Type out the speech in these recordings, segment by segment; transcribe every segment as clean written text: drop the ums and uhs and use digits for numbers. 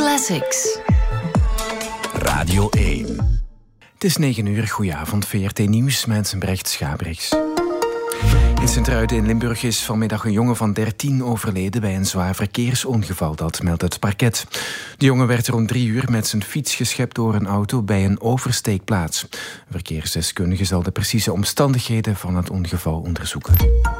Classics. Radio 1. Het is 9 uur, goedenavond, VRT Nieuws, Mensenbrecht Schabriks. In Sint-Truiden in Limburg is vanmiddag een jongen van 13 overleden bij een zwaar verkeersongeval, dat meldt het parket. De jongen werd rond 3 uur met zijn fiets geschept door een auto bij een oversteekplaats. Een verkeersdeskundige zal de precieze omstandigheden van het ongeval onderzoeken.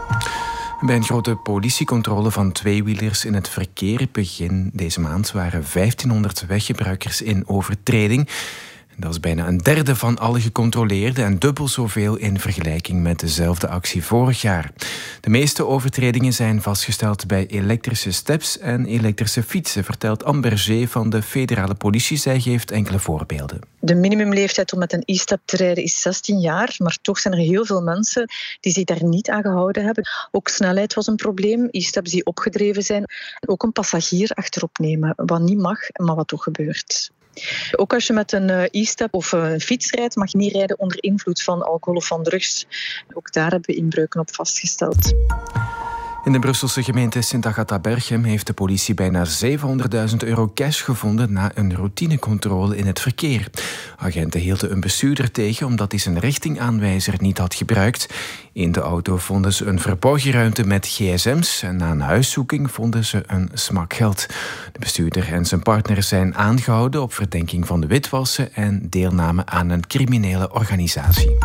Bij een grote politiecontrole van tweewielers in het verkeer begin deze maand waren 1500 weggebruikers in overtreding. Dat is bijna een derde van alle gecontroleerden en dubbel zoveel in vergelijking met dezelfde actie vorig jaar. De meeste overtredingen zijn vastgesteld bij elektrische steps en elektrische fietsen, vertelt Amber G. van de federale politie. Zij geeft enkele voorbeelden. De minimumleeftijd om met een e-step te rijden is 16 jaar, maar toch zijn er heel veel mensen die zich daar niet aan gehouden hebben. Ook snelheid was een probleem, e-steps die opgedreven zijn. Ook een passagier achterop nemen, wat niet mag, maar wat toch gebeurt. Ook als je met een e-step of een fiets rijdt, mag je niet rijden onder invloed van alcohol of van drugs. Ook daar hebben we inbreuken op vastgesteld. In de Brusselse gemeente Sint-Agatha-Berchem heeft de politie bijna €700.000 cash gevonden na een routinecontrole in het verkeer. Agenten hielden een bestuurder tegen omdat hij zijn richtingaanwijzer niet had gebruikt. In de auto vonden ze een verborgen ruimte met gsm's en na een huiszoeking vonden ze een smak geld. De bestuurder en zijn partner zijn aangehouden op verdenking van witwassen en deelname aan een criminele organisatie.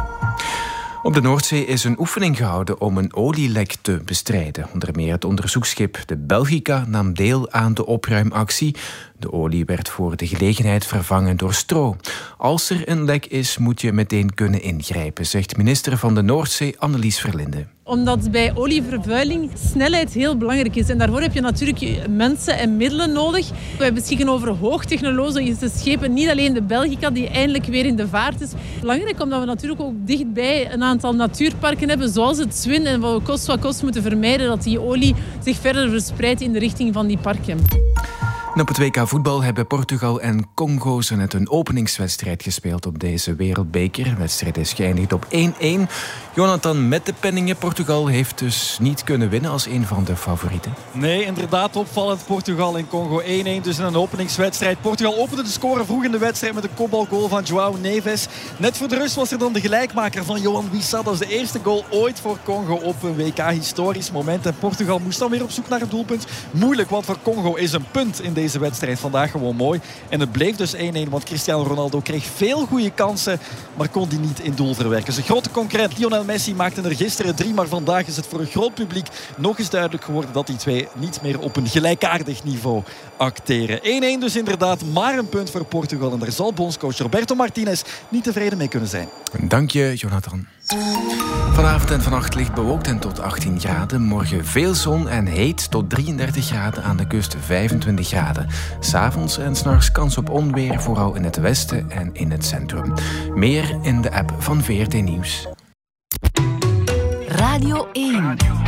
Op de Noordzee is een oefening gehouden om een olielek te bestrijden. Onder meer het onderzoeksschip de Belgica nam deel aan de opruimactie. De olie werd voor de gelegenheid vervangen door stro. Als er een lek is, moet je meteen kunnen ingrijpen, zegt minister van de Noordzee Annelies Verlinde. Omdat bij olievervuiling snelheid heel belangrijk is. En daarvoor heb je natuurlijk mensen en middelen nodig. Wij beschikken over hoogtechnologische schepen. Niet alleen de Belgica, die eindelijk weer in de vaart is. Belangrijk omdat we natuurlijk ook dichtbij een aantal natuurparken hebben, zoals het Zwin. En wat we wat kost moeten vermijden dat die olie zich verder verspreidt in de richting van die parken. En op het WK voetbal hebben Portugal en Congo zo net een openingswedstrijd gespeeld op deze wereldbeker. De wedstrijd is geëindigd op 1-1. Jonathan, met de penningen. Portugal heeft dus niet kunnen winnen als een van de favorieten. Nee, inderdaad opvallend. Portugal en Congo 1-1 dus in een openingswedstrijd. Portugal opende de score vroeg in de wedstrijd met een kopbalgoal van João Neves. Net voor de rust was er dan de gelijkmaker van Johan Wissa. Dat is de eerste goal ooit voor Congo op een WK. Historisch moment. En Portugal moest dan weer op zoek naar een doelpunt. Moeilijk, want voor Congo is een punt in deze wedstrijd vandaag gewoon mooi. En het bleef dus 1-1, want Cristiano Ronaldo kreeg veel goede kansen, maar kon die niet in doel verwerken. Zijn grote concurrent Lionel Messi maakte er gisteren 3, maar vandaag is het voor een groot publiek nog eens duidelijk geworden dat die twee niet meer op een gelijkaardig niveau acteren. 1-1 dus inderdaad, maar een punt voor Portugal. En daar zal bondscoach Roberto Martinez niet tevreden mee kunnen zijn. Dank je, Jonathan. Vanavond en vannacht licht bewolkt en tot 18 graden. Morgen veel zon en heet tot 33 graden, aan de kust 25 graden. 'S Avonds en 's nachts kans op onweer, vooral in het westen en in het centrum. Meer in de app van VRT Nieuws. Radio 1.